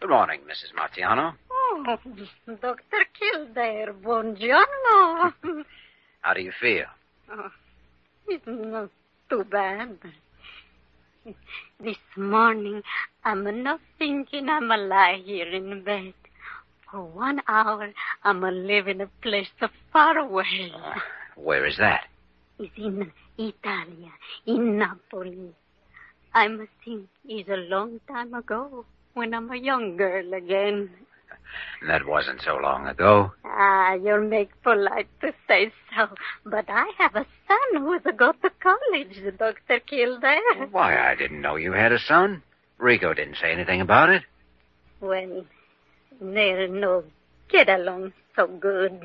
Good morning, Mrs. Marciano. Oh, Dr. Kildare, buongiorno. How do you feel? Oh, it's not too bad. This morning, I'm not thinking I'm a lie here in bed. For 1 hour, I'm a live in a place so far away. Where is that? It's in Italia, in Napoli. I must think it's a long time ago, when I'm a young girl again. That wasn't so long ago. You'll make polite to say so. But I have a son who's go to college, Dr. Kildare. Why, I didn't know you had a son. Rico didn't say anything about it. Well, they're no get along so good.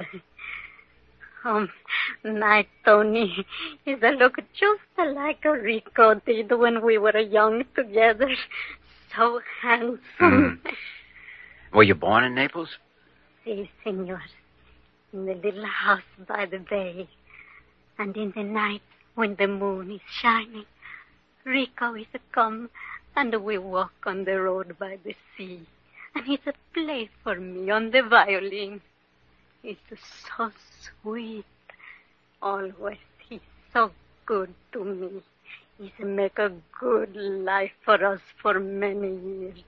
My Tony is a look just like Rico did when we were young together. So handsome. Were you born in Naples? Si, senor. In the little house by the bay. And in the night, when the moon is shining, Rico is come, and we walk on the road by the sea. And he's a play for me on the violin. It's so sweet. Always, he's so good to me. He's make a good life for us for many years.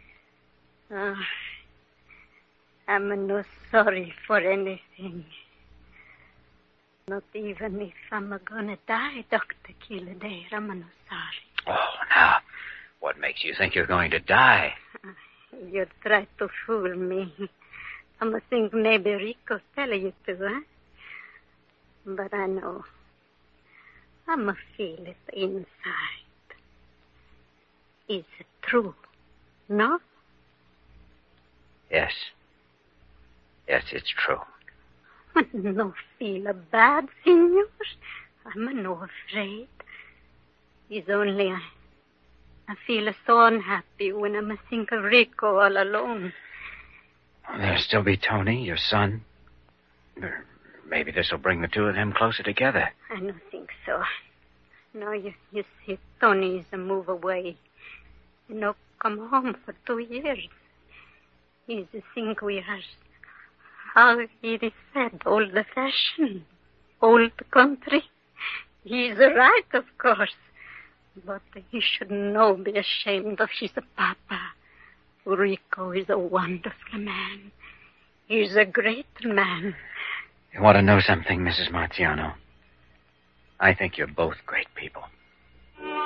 I'm not sorry for anything. Not even if I'm gonna die, Dr. Kildare, I'm not sorry. Oh, now, what makes you think you're going to die? You try to fool me. I think maybe Rico tell you to, huh? But I know. I'ma feel it inside. Is it true? No? Yes. Yes, it's true. I no feel bad, senor. I'm no afraid. It's only I feel so unhappy when I think of Rico all alone. There'll still be Tony, your son. Maybe this will bring the two of them closer together. I don't think so. No, you see, Tony is a move away. No come home for 2 years. He's a think we are, how it is said, old-fashioned, old country. He's right, of course. But he should no be ashamed of his papa. Rico is a wonderful man. He's a great man. You want to know something, Mrs. Marciano? I think you're both great people.